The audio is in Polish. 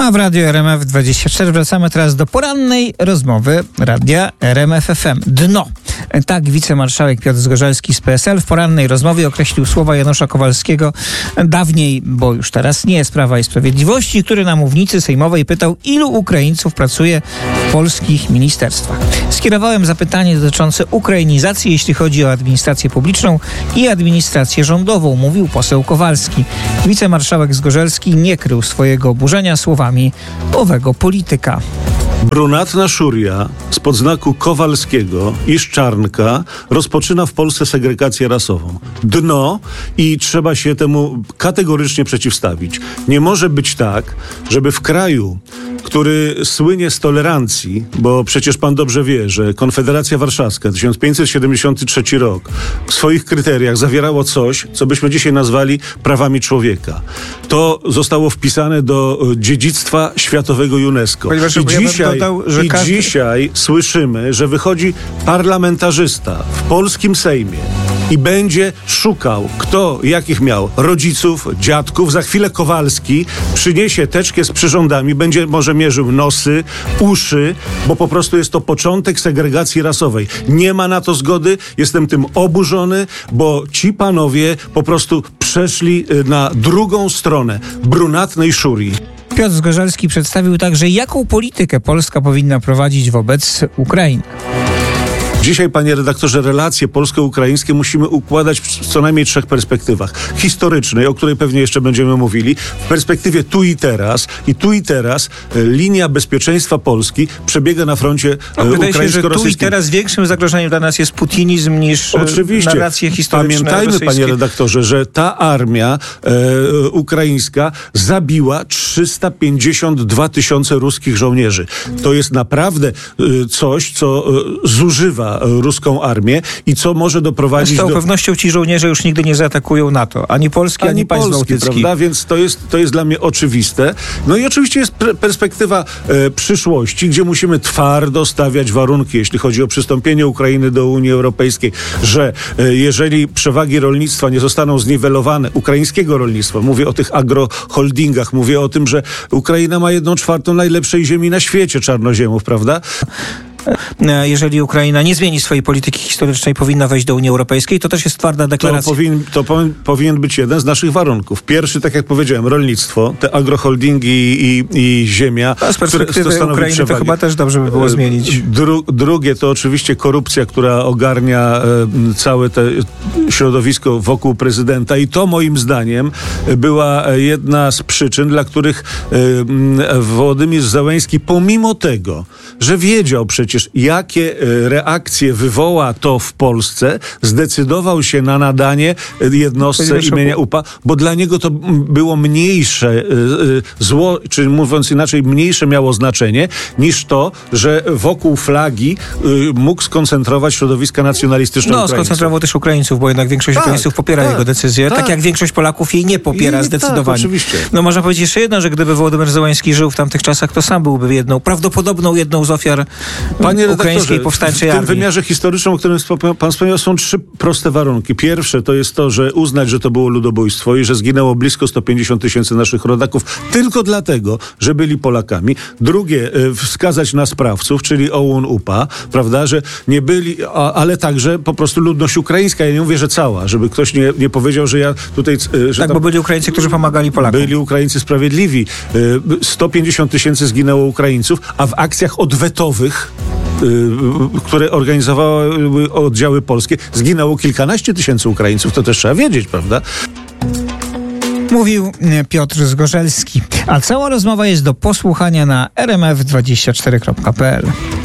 A w Radiu RMF24 wracamy teraz do porannej rozmowy Radia RMF FM. Dno. Tak wicemarszałek Piotr Zgorzelski z PSL w porannej rozmowie określił słowa Janusza Kowalskiego, dawniej, bo już teraz nie, z Prawa i Sprawiedliwości, który na mównicy sejmowej pytał, ilu Ukraińców pracuje w polskich ministerstwach. Skierowałem zapytanie dotyczące ukrainizacji, jeśli chodzi o administrację publiczną i administrację rządową, mówił poseł Kowalski. Wicemarszałek Zgorzelski nie krył swojego oburzenia słowami owego polityka. Brunatna Szuria spod znaku Kowalskiego i Szczarnka rozpoczyna w Polsce segregację rasową. Dno i trzeba się temu kategorycznie przeciwstawić. Nie może być tak, żeby w kraju, który słynie z tolerancji, bo przecież pan dobrze wie, że Konfederacja Warszawska 1573 rok w swoich kryteriach zawierało coś, co byśmy dzisiaj nazwali prawami człowieka. To zostało wpisane do dziedzictwa światowego UNESCO. Dzisiaj słyszymy, że wychodzi parlamentarzysta w polskim Sejmie i będzie szukał, kto jakich miał rodziców, dziadków. Za chwilę Kowalski przyniesie teczkę z przyrządami, będzie może mierzył nosy, uszy, bo po prostu jest to początek segregacji rasowej. Nie ma na to zgody, jestem tym oburzony, bo ci panowie po prostu przeszli na drugą stronę brunatnej Szurii. Piotr Zgorzelski przedstawił także, jaką politykę Polska powinna prowadzić wobec Ukrainy. Dzisiaj, panie redaktorze, relacje polsko-ukraińskie musimy układać w co najmniej trzech perspektywach. Historycznej, o której pewnie jeszcze będziemy mówili, w perspektywie tu i teraz. I tu i teraz linia bezpieczeństwa Polski przebiega na froncie ukraińsko-rosyjskim. Wydaje się, że tu i teraz większym zagrożeniem dla nas jest putinizm niż narracje historyczne. Pamiętajmy, rosyjskie. Panie redaktorze, że ta armia ukraińska zabiła 352 tysiące ruskich żołnierzy. To jest naprawdę coś, co zużywa ruską armię i co może doprowadzić z całą pewnością ci żołnierze już nigdy nie zaatakują NATO. Ani Polski, ani państw bałtyckich. Prawda? Więc to jest dla mnie oczywiste. No i oczywiście jest perspektywa przyszłości, gdzie musimy twardo stawiać warunki, jeśli chodzi o przystąpienie Ukrainy do Unii Europejskiej, że jeżeli przewagi rolnictwa nie zostaną zniwelowane, ukraińskiego rolnictwa, mówię o tych agroholdingach, mówię o tym, że Ukraina ma 1/4 najlepszej ziemi na świecie czarnoziemów, prawda? Jeżeli Ukraina nie zmieni swojej polityki historycznej, powinna wejść do Unii Europejskiej, to też jest twarda deklaracja. To powinien być jeden z naszych warunków. Pierwszy, tak jak powiedziałem, rolnictwo, te agroholdingi i ziemia. Z perspektywy Ukrainy przewagi. To chyba też dobrze by było zmienić. Drugie to oczywiście korupcja, która ogarnia całe te środowisko wokół prezydenta i to moim zdaniem była jedna z przyczyn, dla których Wołodymyr Zełenski, pomimo tego, że wiedział przecież, jakie reakcje wywoła to w Polsce, zdecydował się na nadanie jednostce imienia UPA, bo dla niego to było mniejsze zło, czy mówiąc inaczej, mniejsze miało znaczenie niż to, że wokół flagi mógł skoncentrować środowiska nacjonalistyczne ukraińskie. Skoncentrował też Ukraińców, bo jednak większość Ukraińców popiera jego decyzję, tak jak większość Polaków jej nie popiera zdecydowanie. Tak, oczywiście. No można powiedzieć jeszcze jedno, że gdyby Wołodymyr Zełenski żył w tamtych czasach, to sam byłby prawdopodobną jedną z ofiar ukraińskiej powstańczej armii. W tym wymiarze historycznym, o którym pan wspomniał, są trzy proste warunki. Pierwsze to jest to, że uznać, że to było ludobójstwo i że zginęło blisko 150 tysięcy naszych rodaków tylko dlatego, że byli Polakami. Drugie, wskazać na sprawców, czyli OUN-UPA, prawda, że nie byli, ale także po prostu ludność ukraińska. Ja nie mówię, że cała, żeby ktoś nie powiedział, że ja tutaj... Że tak, bo byli Ukraińcy, którzy pomagali Polakom. Byli Ukraińcy sprawiedliwi. 150 tysięcy zginęło Ukraińców, a w akcjach odwetowych, które organizowały oddziały polskie, zginęło kilkanaście tysięcy Ukraińców. To też trzeba wiedzieć, prawda? Mówił Piotr Zgorzelski. A cała rozmowa jest do posłuchania na rmf24.pl.